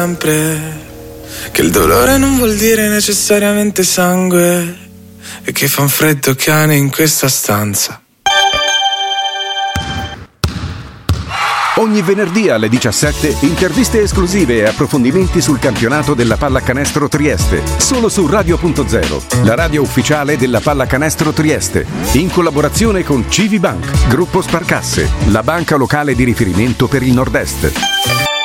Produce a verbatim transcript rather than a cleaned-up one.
sempre che il dolore non vuol dire necessariamente sangue e che fa un freddo cane in questa stanza. Ogni venerdì alle diciassette interviste esclusive e approfondimenti sul campionato della Pallacanestro Trieste, solo su Radio Punto Zero, la radio ufficiale della Pallacanestro Trieste, in collaborazione con Civibank, Gruppo Sparcasse, la banca locale di riferimento per il Nord-Est.